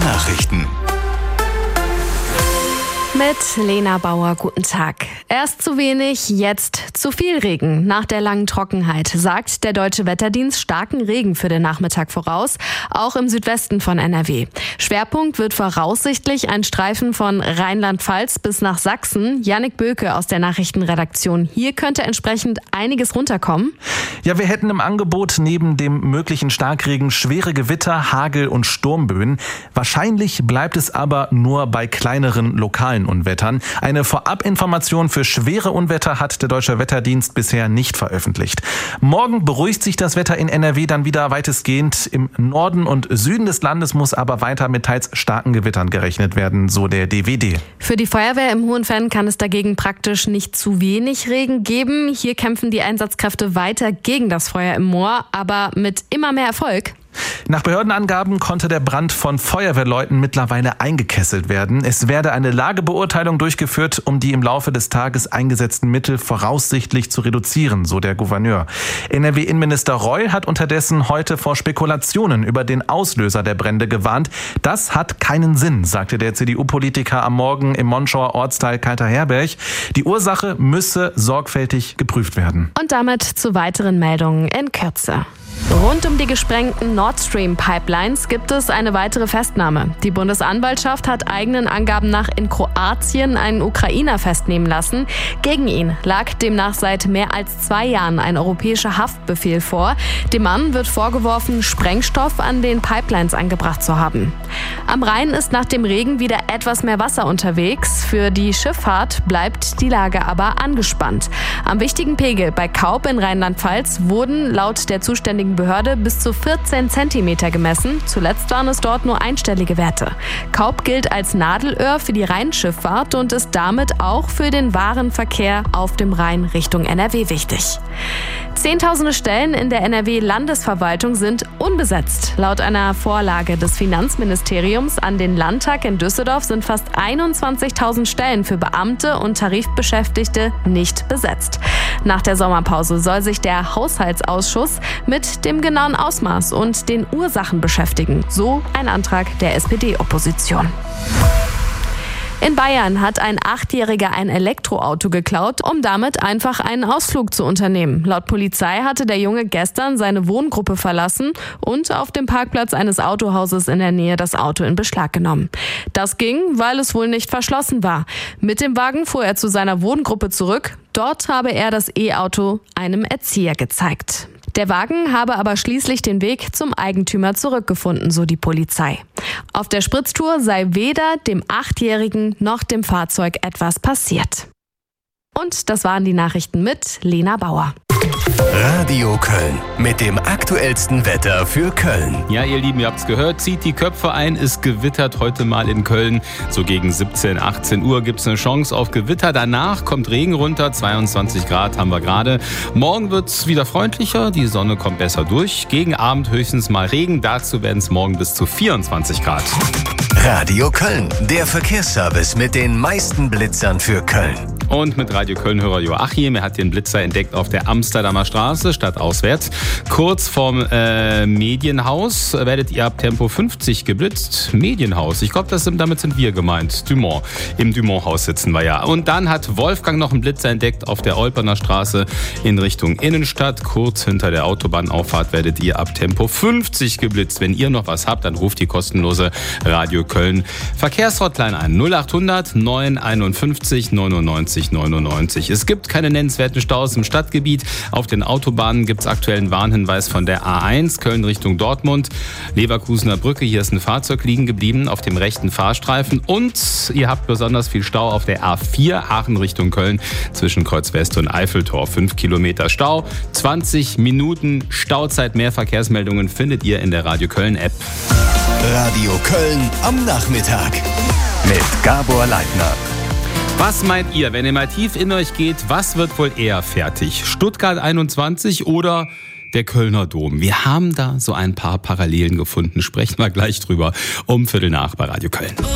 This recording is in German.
Nachrichten. Mit Lena Bauer, guten Tag. Erst zu wenig, jetzt zu viel Regen. Nach der langen Trockenheit sagt der Deutsche Wetterdienst starken Regen für den Nachmittag voraus, auch im Südwesten von NRW. Schwerpunkt wird voraussichtlich ein Streifen von Rheinland-Pfalz bis nach Sachsen. Jannik Böke aus der Nachrichtenredaktion. Hier könnte entsprechend einiges runterkommen. Ja, wir hätten im Angebot neben dem möglichen Starkregen schwere Gewitter, Hagel und Sturmböen. Wahrscheinlich bleibt es aber nur bei kleineren lokalen Unwettern. Eine Vorabinformation für schwere Unwetter hat der Deutsche Wetterdienst bisher nicht veröffentlicht. Morgen beruhigt sich das Wetter in NRW dann wieder weitestgehend. Im Norden und Süden des Landes muss aber weiter mit teils starken Gewittern gerechnet werden, so der DWD. Für die Feuerwehr im Hohenfenn kann es dagegen praktisch nicht zu wenig Regen geben. Hier kämpfen die Einsatzkräfte weiter gegen das Feuer im Moor, aber mit immer mehr Erfolg. Nach Behördenangaben konnte der Brand von Feuerwehrleuten mittlerweile eingekesselt werden. Es werde eine Lagebeurteilung durchgeführt, um die im Laufe des Tages eingesetzten Mittel voraussichtlich zu reduzieren, so der Gouverneur. NRW-Innenminister Reul hat unterdessen heute vor Spekulationen über den Auslöser der Brände gewarnt. Das hat keinen Sinn, sagte der CDU-Politiker am Morgen im Monschauer Ortsteil Kalter-Herberg. Die Ursache müsse sorgfältig geprüft werden. Und damit zu weiteren Meldungen in Kürze. Rund um die gesprengten Nord Stream Pipelines gibt es eine weitere Festnahme. Die Bundesanwaltschaft hat eigenen Angaben nach in Kroatien einen Ukrainer festnehmen lassen. Gegen ihn lag demnach seit mehr als 2 Jahren ein europäischer Haftbefehl vor. Dem Mann wird vorgeworfen, Sprengstoff an den Pipelines angebracht zu haben. Am Rhein ist nach dem Regen wieder etwas mehr Wasser unterwegs. Für die Schifffahrt bleibt die Lage aber angespannt. Am wichtigen Pegel bei Kaub in Rheinland-Pfalz wurden laut der zuständigen Behörde bis zu 14 Zentimeter gemessen. Zuletzt waren es dort nur einstellige Werte. Kaub gilt als Nadelöhr für die Rheinschifffahrt und ist damit auch für den Warenverkehr auf dem Rhein Richtung NRW wichtig. Zehntausende Stellen in der NRW-Landesverwaltung sind unbesetzt. Laut einer Vorlage des Finanzministeriums an den Landtag in Düsseldorf sind fast 21.000 Stellen für Beamte und Tarifbeschäftigte nicht besetzt. Nach der Sommerpause soll sich der Haushaltsausschuss mit dem genauen Ausmaß und den Ursachen beschäftigen. So ein Antrag der SPD-Opposition. In Bayern hat ein 8-Jähriger ein Elektroauto geklaut, um damit einfach einen Ausflug zu unternehmen. Laut Polizei hatte der Junge gestern seine Wohngruppe verlassen und auf dem Parkplatz eines Autohauses in der Nähe das Auto in Beschlag genommen. Das ging, weil es wohl nicht verschlossen war. Mit dem Wagen fuhr er zu seiner Wohngruppe zurück. Dort habe er das E-Auto einem Erzieher gezeigt. Der Wagen habe aber schließlich den Weg zum Eigentümer zurückgefunden, so die Polizei. Auf der Spritztour sei weder dem 8-Jährigen noch dem Fahrzeug etwas passiert. Und das waren die Nachrichten mit Lena Bauer. Radio Köln mit dem aktuellsten Wetter für Köln. Ja, ihr Lieben, ihr habt's gehört, zieht die Köpfe ein, es gewittert heute mal in Köln. So gegen 17, 18 Uhr gibt's eine Chance auf Gewitter. Danach kommt Regen runter, 22 Grad haben wir gerade. Morgen wird's wieder freundlicher, die Sonne kommt besser durch. Gegen Abend höchstens mal Regen, dazu werden es morgen bis zu 24 Grad. Radio Köln, der Verkehrsservice mit den meisten Blitzern für Köln. Und mit Radio Köln-Hörer Joachim, er hat den Blitzer entdeckt auf der Amsterdamer Straße, stadtauswärts. Kurz vorm Medienhaus werdet ihr ab Tempo 50 geblitzt. Medienhaus, ich glaube, damit sind wir gemeint. Dumont. Im Dumont-Haus sitzen wir ja. Und dann hat Wolfgang noch einen Blitzer entdeckt auf der Olperner Straße in Richtung Innenstadt. Kurz hinter der Autobahnauffahrt werdet ihr ab Tempo 50 geblitzt. Wenn ihr noch was habt, dann ruft die kostenlose Radio Köln Verkehrshotline ein. 0800 951 99 99. Es gibt keine nennenswerten Staus im Stadtgebiet. Auf den Autobahnen gibt es aktuellen Warnhinweis von der A1 Köln Richtung Dortmund. Leverkusener Brücke, hier ist ein Fahrzeug liegen geblieben auf dem rechten Fahrstreifen. Und ihr habt besonders viel Stau auf der A4 Aachen Richtung Köln zwischen Kreuz West und Eiffeltor. 5 Kilometer Stau, 20 Minuten Stauzeit. Mehr Verkehrsmeldungen findet ihr in der Radio Köln App. Radio Köln am Nachmittag mit Gabor Leitner. Was meint ihr, wenn ihr mal tief in euch geht, was wird wohl eher fertig? Stuttgart 21 oder der Kölner Dom? Wir haben da so ein paar Parallelen gefunden. Sprechen wir gleich drüber um 15:45 bei Radio Köln.